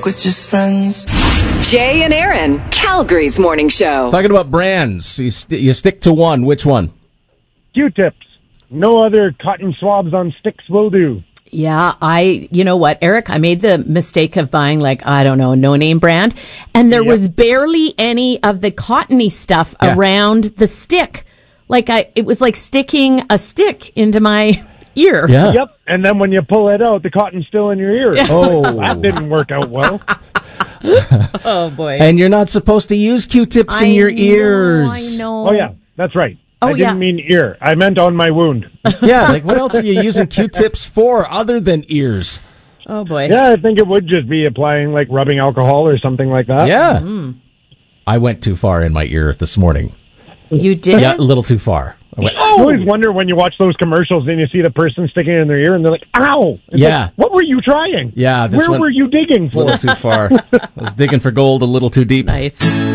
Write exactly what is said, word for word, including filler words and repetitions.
with just friends. Jay and Aaron, Calgary's morning show. Talking about brands, you, st- you stick to one. Which one? Q-tips. No other cotton swabs on sticks will do. Yeah, I, you know what, Eric, I made the mistake of buying, like, I don't know, a no-name brand, and there yep. was barely any of the cottony stuff yeah. around the stick. Like, I, it was like sticking a stick into my ear. Yeah. Yep, and then when you pull it out, the cotton's still in your ear. Yeah. Oh, that didn't work out well. Oh, boy. And you're not supposed to use Q-tips I in your know, ears. I know. Oh, yeah, that's right. Oh, I didn't yeah. mean ear. I meant on my wound. Yeah, like what else are you using Q-tips for other than ears? Oh, boy. Yeah, I think it would just be applying, like, rubbing alcohol or something like that. Yeah. Mm. I went too far in my ear this morning. You did? Yeah, a little too far. I went, oh! I always wonder when you watch those commercials and you see the person sticking it in their ear and they're like, ow! It's yeah. Like, what were you trying? Yeah. This Where one, were you digging for? A little too far. I was digging for gold a little too deep. Nice.